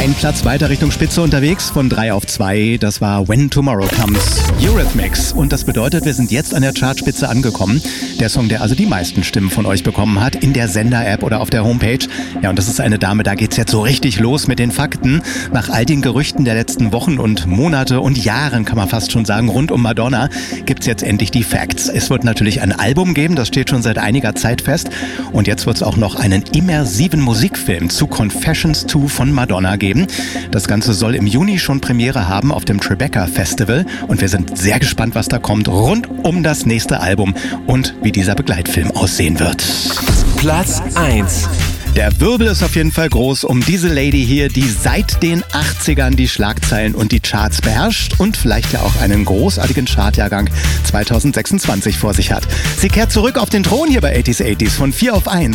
Ein Platz weiter Richtung Spitze unterwegs, von 3 auf 2. Das war When Tomorrow Comes, Eurythmics. Und das bedeutet, wir sind jetzt an der Chartspitze angekommen. Der Song, der also die meisten Stimmen von euch bekommen hat, in der Sender-App oder auf der Homepage. Ja, und das ist eine Dame, da geht's jetzt so richtig los mit den Fakten. Nach all den Gerüchten der letzten Wochen und Monate und Jahren, kann man fast schon sagen, rund um Madonna, gibt's jetzt endlich die Facts. Es wird natürlich ein Album geben, das steht schon seit einiger Zeit fest. Und jetzt wird's auch noch einen immersiven Musikfilm zu Confessions 2 von Madonna geben. Das Ganze soll im Juni schon Premiere haben auf dem Tribeca Festival. Und wir sind sehr gespannt, was da kommt rund um das nächste Album und wie dieser Begleitfilm aussehen wird. Platz 1. Der Wirbel ist auf jeden Fall groß um diese Lady hier, die seit den 80ern die Schlagzeilen und die Charts beherrscht und vielleicht ja auch einen großartigen Chartjahrgang 2026 vor sich hat. Sie kehrt zurück auf den Thron hier bei 80s von 4 auf 1.